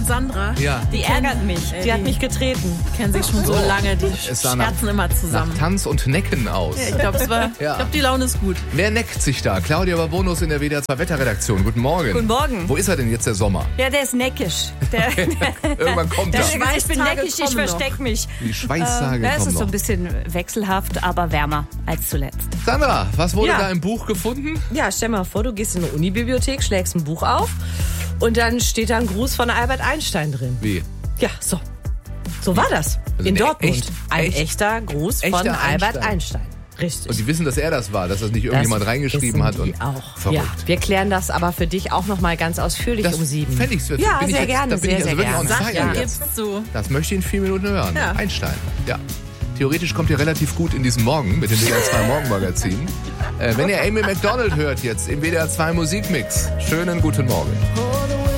an Sandra. Ja. Die ärgert mich. Die hat mich getreten. Kennen sich schon so lange, die Es sah scherzen immer zusammen. nach Tanz und Necken aus. Ich glaube, die Laune ist gut. Wer neckt sich da? Claudia Babonus in der WDR 2 Wetterredaktion. Guten Morgen. Guten Morgen. Wo ist er denn jetzt, der Sommer? Ja, der ist neckisch. Irgendwann kommt er. Ich bin neckig, ich versteck mich. Die Schweißtage Es kommen ist so noch. ein bisschen wechselhaft, aber wärmer als zuletzt. Sandra, was wurde Ja. da im Buch gefunden? Ja, stell mal vor, du gehst in eine Unibibliothek, schlägst ein Buch auf und dann steht da ein Gruß von Albert Einstein drin. Wie? Ja, so. So war das. Also in ein Dortmund. Ein echt- echter Gruß echter von Albert Einstein. Einstein. Richtig. Und die wissen, dass er das war, dass das nicht irgendjemand Das reingeschrieben wissen hat. Und die auch. verrückt. Ja, wir klären das aber für dich auch noch mal ganz ausführlich Das um 7. fände ich Ja, bin ich sehr jetzt, gerne, da bin ich sehr, also sehr wirklich on gerne. fire Sachen jetzt. gibt's zu. Das möchte ich in 4 Minuten hören. Ja. Einstein, ja. Theoretisch kommt ihr relativ gut in diesen Morgen mit dem WDR 2 Morgenmagazin. Wenn ihr Amy McDonald hört jetzt im WDR 2 Musikmix, schönen guten Morgen.